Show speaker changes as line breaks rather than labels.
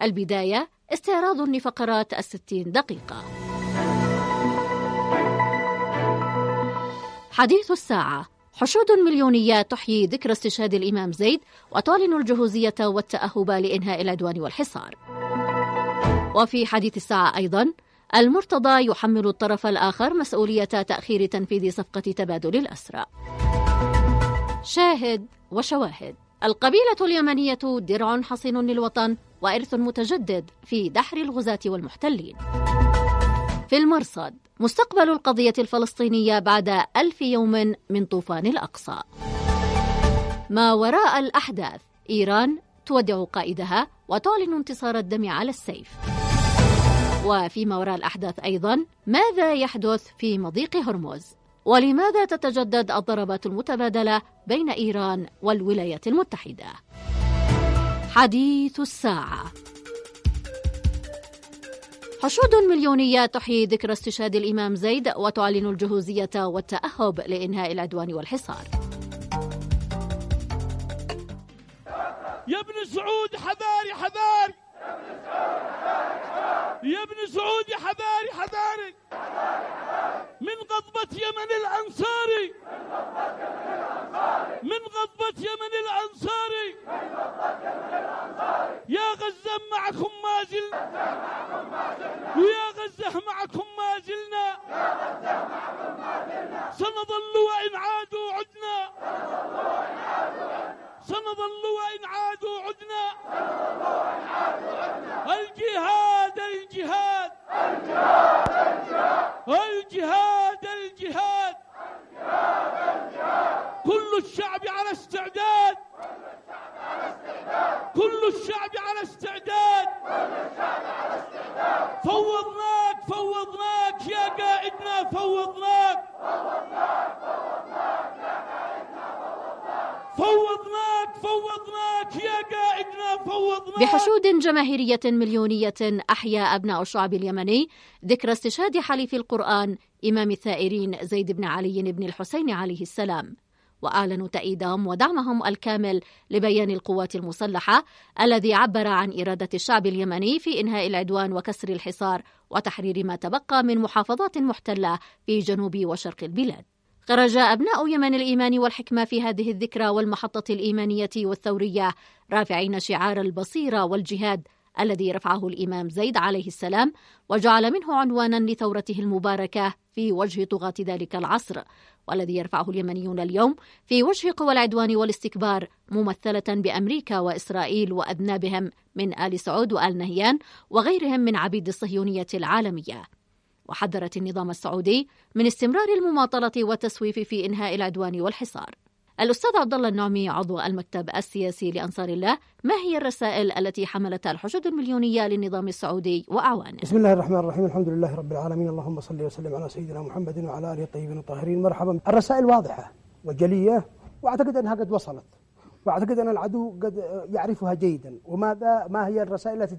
البداية استعراض لفقرات 60 دقيقة. حديث الساعة: حشود مليونية تحيي ذكرى استشهاد الإمام زيد وتعلن الجهوزية والتأهب لإنهاء العدوان والحصار. وفي حديث الساعة أيضا: المرتضى يحمل الطرف الآخر مسؤولية تأخير تنفيذ صفقة تبادل الأسرى. شاهد وشواهد: القبيلة اليمنية درع حصين للوطن وإرث متجدد في دحر الغزاة والمحتلين. في المرصد: مستقبل القضية الفلسطينية بعد 1000 يوم من طوفان الأقصى. ما وراء الأحداث: إيران تودع قائدها وتعلن انتصار الدم على السيف. وفيما وراء الأحداث أيضا: ماذا يحدث في مضيق هرمز؟ ولماذا تتجدد الضربات المتبادلة بين إيران والولايات المتحدة؟ حديث الساعة: حشود مليونية تحيي ذكرى استشهاد الإمام زيد وتعلن الجهوزية والتأهب لإنهاء العدوان والحصار.
يا ابن سعود حذاري حذاري، يا ابن سعود حذاري حذاري من غضبة يمن الأنصاري، من غضبة يمن الأنصاري. يا غزة معكم ما زلنا، ويا غزة معكم ما زلنا، سنظل وإن عادوا عدنا، سنظل وإن عادوا عدنا. الجهاد الجهاد الجهاد الجهاد، كل الشعب على استعداد، كل الشعب على استعداد. فوضناك فوضناك يا قائدنا، فوضناك فوضناك فوضناك يا قائدنا، فوضناك.
بحشود جماهيرية مليونية أحيا أبناء الشعب اليمني ذكرى استشهاد حليف القرآن إمام الثائرين زيد بن علي بن الحسين عليه السلام، وأعلنوا تأييدهم ودعمهم الكامل لبيان القوات المسلحة الذي عبر عن إرادة الشعب اليمني في إنهاء العدوان وكسر الحصار وتحرير ما تبقى من محافظات محتلة في جنوب وشرق البلاد. خرج أبناء يمن الإيمان والحكمة في هذه الذكرى والمحطة الإيمانية والثورية رافعين شعار البصيرة والجهاد الذي رفعه الإمام زيد عليه السلام وجعل منه عنوانا لثورته المباركة في وجه طغاة ذلك العصر، والذي يرفعه اليمنيون اليوم في وجه قوى العدوان والاستكبار ممثلة بأمريكا وإسرائيل وأذنابهم من آل سعود وآل نهيان وغيرهم من عبيد الصهيونية العالمية. وحذرت النظام السعودي من استمرار المماطلة والتسويف في إنهاء العدوان والحصار. الأستاذ عبد الله النعمي عضو المكتب السياسي لأنصار الله: ما هي الرسائل التي حملتها الحشود المليونية للنظام السعودي وأعوانه؟
بسم الله الرحمن الرحيم، الحمد لله رب العالمين، اللهم صل وسلم على سيدنا محمد وعلى آله الطيبين الطاهرين. مرحبا. الرسائل واضحة وجلية، وأعتقد أنها قد وصلت، وأعتقد أن العدو قد يعرفها جيدا. ما هي الرسائل التي